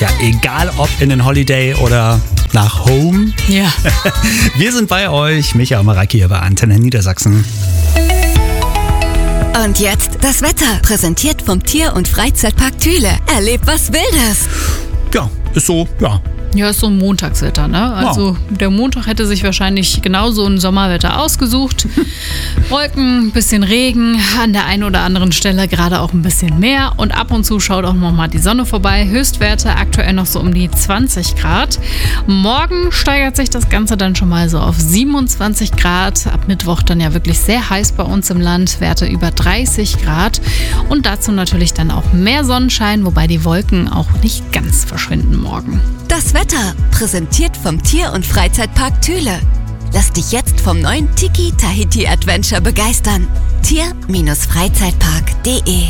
Ja, egal ob in den Holiday oder nach Home. Ja. Wir sind bei euch, Micha und Mareike hier bei Antenne Niedersachsen. Und jetzt das Wetter, präsentiert vom Tier- und Freizeitpark Thüle. Erlebt was Wildes. Ja, ist so, ja. Ja, ist so ein Montagswetter, ne? Also der Montag hätte sich wahrscheinlich genauso ein Sommerwetter ausgesucht. Wolken, bisschen Regen, an der einen oder anderen Stelle gerade auch ein bisschen mehr. Und ab und zu schaut auch nochmal die Sonne vorbei. Höchstwerte aktuell noch so um die 20 Grad. Morgen steigert sich das Ganze dann schon mal so auf 27 Grad. Ab Mittwoch dann ja wirklich sehr heiß bei uns im Land. Werte über 30 Grad. Und dazu natürlich dann auch mehr Sonnenschein, wobei die Wolken auch nicht ganz verschwinden morgen. Das Wetter, präsentiert vom Tier- und Freizeitpark Thüle. Lass dich jetzt vom neuen Tiki Tahiti Adventure begeistern. Tier-Freizeitpark.de.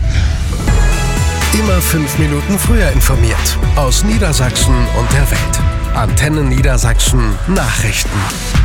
Immer 5 Minuten früher informiert. Aus Niedersachsen und der Welt. Antenne Niedersachsen Nachrichten.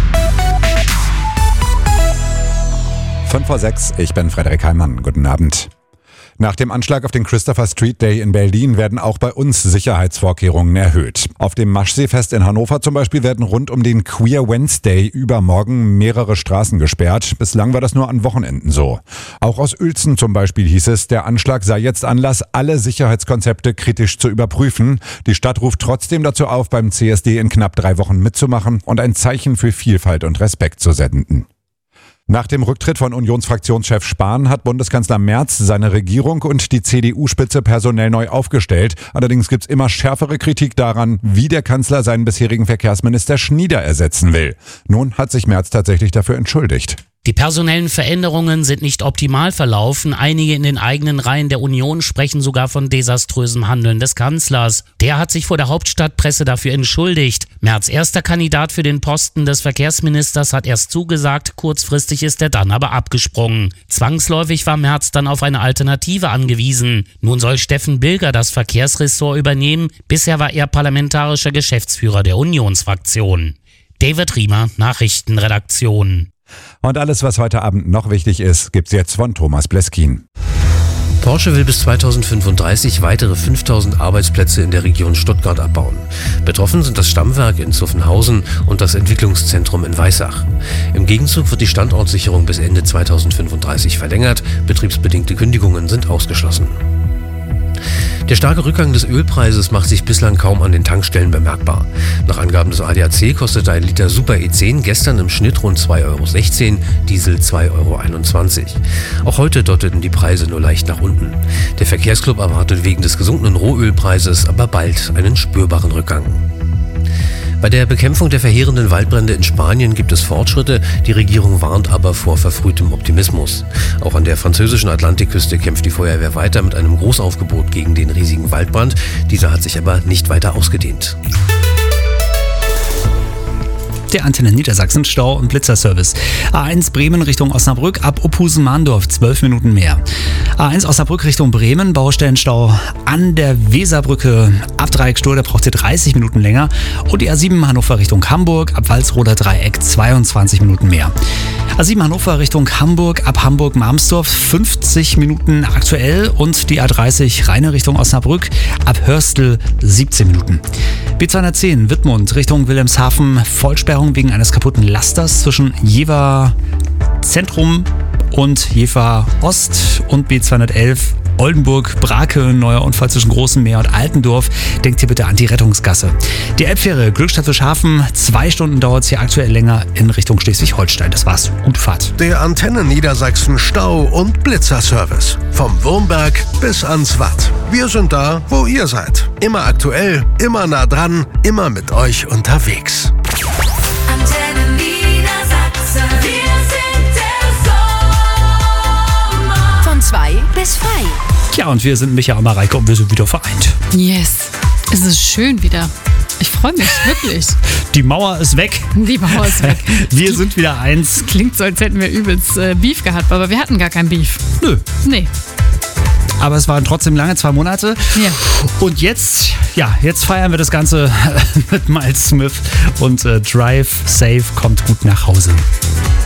5:06, ich bin Frederik Heimann. Guten Abend. Nach dem Anschlag auf den Christopher Street Day in Berlin werden auch bei uns Sicherheitsvorkehrungen erhöht. Auf dem Maschseefest in Hannover zum Beispiel werden rund um den Queer Wednesday übermorgen mehrere Straßen gesperrt. Bislang war das nur an Wochenenden so. Auch aus Uelzen zum Beispiel hieß es, der Anschlag sei jetzt Anlass, alle Sicherheitskonzepte kritisch zu überprüfen. Die Stadt ruft trotzdem dazu auf, beim CSD in knapp 3 Wochen mitzumachen und ein Zeichen für Vielfalt und Respekt zu senden. Nach dem Rücktritt von Unionsfraktionschef Spahn hat Bundeskanzler Merz seine Regierung und die CDU-Spitze personell neu aufgestellt. Allerdings gibt's immer schärfere Kritik daran, wie der Kanzler seinen bisherigen Verkehrsminister Schnieder ersetzen will. Nun hat sich Merz tatsächlich dafür entschuldigt. Die personellen Veränderungen sind nicht optimal verlaufen. Einige in den eigenen Reihen der Union sprechen sogar von desaströsem Handeln des Kanzlers. Der hat sich vor der Hauptstadtpresse dafür entschuldigt. Merz' erster Kandidat für den Posten des Verkehrsministers hat erst zugesagt, kurzfristig ist er dann aber abgesprungen. Zwangsläufig war Merz dann auf eine Alternative angewiesen. Nun soll Steffen Bilger das Verkehrsressort übernehmen. Bisher war er parlamentarischer Geschäftsführer der Unionsfraktion. David Riemer, Nachrichtenredaktion. Und alles, was heute Abend noch wichtig ist, gibt's jetzt von Thomas Bleskin. Porsche will bis 2035 weitere 5000 Arbeitsplätze in der Region Stuttgart abbauen. Betroffen sind das Stammwerk in Zuffenhausen und das Entwicklungszentrum in Weissach. Im Gegenzug wird die Standortsicherung bis Ende 2035 verlängert. Betriebsbedingte Kündigungen sind ausgeschlossen. Der starke Rückgang des Ölpreises macht sich bislang kaum an den Tankstellen bemerkbar. Nach Angaben des ADAC kostete ein Liter Super E10 gestern im Schnitt rund 2,16 €, Diesel 2,21 €. Auch heute deuteten die Preise nur leicht nach unten. Der Verkehrsclub erwartet wegen des gesunkenen Rohölpreises aber bald einen spürbaren Rückgang. Bei der Bekämpfung der verheerenden Waldbrände in Spanien gibt es Fortschritte, die Regierung warnt aber vor verfrühtem Optimismus. Auch an der französischen Atlantikküste kämpft die Feuerwehr weiter mit einem Großaufgebot gegen den riesigen Waldbrand. Dieser hat sich aber nicht weiter ausgedehnt. Der Antenne Niedersachsen Stau- und Blitzerservice. A1 Bremen Richtung Osnabrück ab Opusen-Mahndorf 12 Minuten mehr. A1 Osnabrück Richtung Bremen, Baustellenstau an der Weserbrücke ab Dreieck-Stur, da braucht ihr 30 Minuten länger. Und die A7 Hannover Richtung Hamburg ab Walsroder Dreieck 22 Minuten mehr. A7 Hannover Richtung Hamburg ab Hamburg-Marmsdorf 50 Minuten aktuell und die A30 Rheine Richtung Osnabrück ab Hörstel 17 Minuten. B210 Wittmund Richtung Wilhelmshaven, Vollsperrung wegen eines kaputten Lasters zwischen Jever Zentrum und Jever Ost und B211 Oldenburg, Brake, neuer Unfall zwischen Großem Meer und Altendorf. Denkt hier bitte an die Rettungsgasse. Die Elbfähre Glückstadt Fischhafen, 2 Stunden dauert es hier aktuell länger in Richtung Schleswig-Holstein. Das war's. Gute Fahrt. Der Antenne Niedersachsen Stau- und Blitzerservice. Vom Wurmberg bis ans Watt. Wir sind da, wo ihr seid. Immer aktuell, immer nah dran, immer mit euch unterwegs. Antenne Niedersachsen. Wir sind der Sommer. Von 2 bis frei. Ja, und wir sind Micha und Mareike und wir sind wieder vereint. Yes, es ist schön wieder. Ich freue mich, wirklich. Die Mauer ist weg. Die Mauer ist weg. Wir sind wieder eins. Klingt so, als hätten wir übelst Beef gehabt, aber wir hatten gar kein Beef. Nö. Nee. Aber es waren trotzdem lange 2 Monate. Ja. Und jetzt feiern wir das Ganze mit Miles Smith und Drive Safe kommt gut nach Hause.